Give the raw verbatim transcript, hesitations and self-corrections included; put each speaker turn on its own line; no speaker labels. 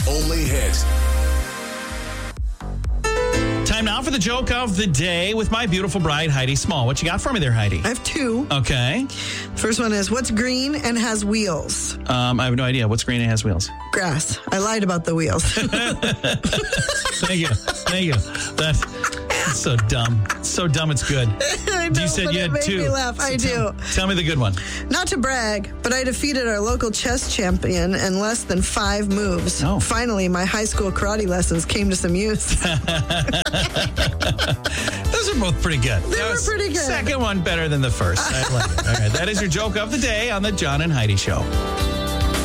only hit.
Time now for the joke of the day with my beautiful bride, Heidi Small. What you got for me there, Heidi?
I have two.
Okay.
First one is, what's green and has wheels?
Um, I have no idea. What's green and has wheels?
Grass. I lied about the wheels.
Thank you. Thank you. That's, that's so dumb. So dumb it's good.
I know,
You said
but
you
it
had
made
two.
me laugh.
So
I
tell,
do.
Tell me the good one.
Not to brag, but I defeated our local chess champion in less than five moves.
Oh.
Finally, my high school karate lessons came to some use.
Those are both pretty good.
They
That
were
was
pretty good.
Second one better than the first. I like it. All right. That is your joke of the day on the John and Heidi Show.